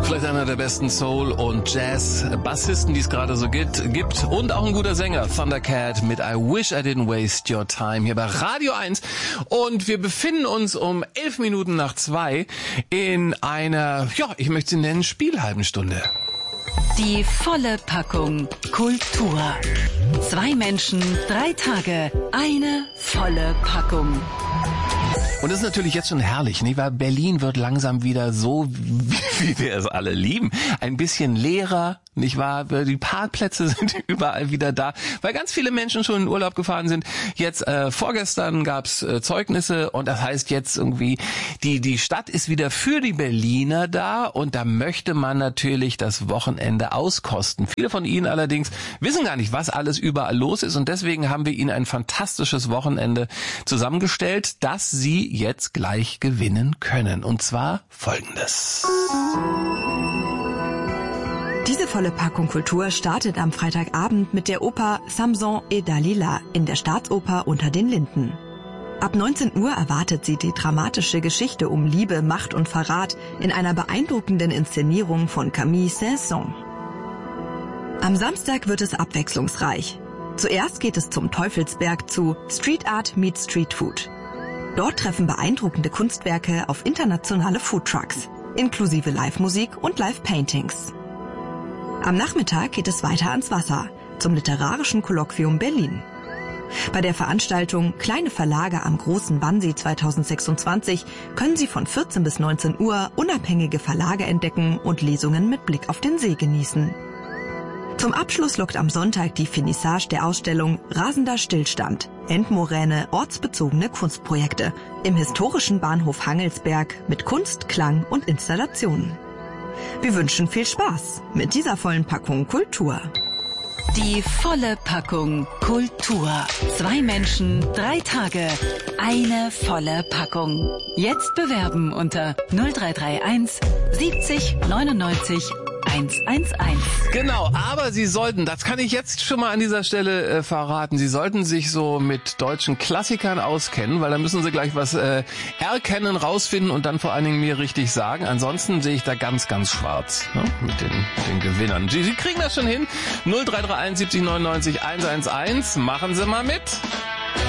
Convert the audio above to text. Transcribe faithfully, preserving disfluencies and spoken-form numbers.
Vielleicht einer der besten Soul- und Jazz-Bassisten, die es gerade so gibt, gibt. Und auch ein guter Sänger, Thundercat mit I Wish I Didn't Waste Your Time hier bei Radio eins. Und wir befinden uns um elf Minuten nach zwei in einer, ja, ich möchte sie nennen, Spielhalben Stunde. Die volle Packung Kultur. Zwei Menschen, drei Tage, eine volle Packung. Und das ist natürlich jetzt schon herrlich, nicht? Weil Berlin wird langsam wieder so, wie wir es alle lieben, ein bisschen leerer, nicht wahr? Die Parkplätze sind überall wieder da, weil ganz viele Menschen schon in Urlaub gefahren sind. Jetzt äh, vorgestern gab's äh, Zeugnisse und das heißt jetzt irgendwie, die die Stadt ist wieder für die Berliner da und da möchte man natürlich das Wochenende auskosten. Viele von Ihnen allerdings wissen gar nicht, was alles überall los ist und deswegen haben wir Ihnen ein fantastisches Wochenende zusammengestellt, das Sie jetzt gleich gewinnen können. Und zwar Folgendes. Diese volle Packung Kultur startet am Freitagabend mit der Oper Samson et Dalila in der Staatsoper Unter den Linden. Ab neunzehn Uhr erwartet sie die dramatische Geschichte um Liebe, Macht und Verrat in einer beeindruckenden Inszenierung von Camille Saint-Saëns. Am Samstag wird es abwechslungsreich. Zuerst geht es zum Teufelsberg zu Street Art meets Street Food. Dort treffen beeindruckende Kunstwerke auf internationale Foodtrucks, inklusive Live-Musik und Live-Paintings. Am Nachmittag geht es weiter ans Wasser, zum Literarischen Kolloquium Berlin. Bei der Veranstaltung Kleine Verlage am Großen Wannsee zweitausendsechsundzwanzig können Sie von vierzehn bis neunzehn Uhr unabhängige Verlage entdecken und Lesungen mit Blick auf den See genießen. Zum Abschluss lockt am Sonntag die Finissage der Ausstellung Rasender Stillstand, Endmoräne, ortsbezogene Kunstprojekte im historischen Bahnhof Hangelsberg mit Kunst, Klang und Installationen. Wir wünschen viel Spaß mit dieser vollen Packung Kultur. Die volle Packung Kultur. Zwei Menschen, drei Tage, eine volle Packung. Jetzt bewerben unter null drei drei eins siebzig neunundneunzig hunderteins. Genau, aber Sie sollten, das kann ich jetzt schon mal an dieser Stelle äh, verraten, Sie sollten sich so mit deutschen Klassikern auskennen, weil da müssen Sie gleich was äh, erkennen, rausfinden und dann vor allen Dingen mir richtig sagen. Ansonsten sehe ich da ganz, ganz schwarz, ne, mit den, den Gewinnern. Sie, Sie kriegen das schon hin. null drei drei eins siebzig neunundneunzig hunderteins. Machen Sie mal mit.